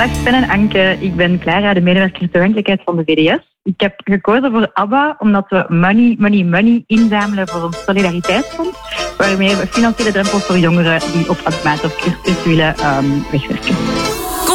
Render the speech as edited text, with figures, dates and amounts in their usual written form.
Dag Sven en Anke, ik ben Clara, de medewerker toegankelijkheid van de VDS. Ik heb gekozen voor ABBA omdat we money inzamelen voor een solidariteitsfonds, waarmee we financiële drempels voor jongeren die op astma of cursus willen wegwerken.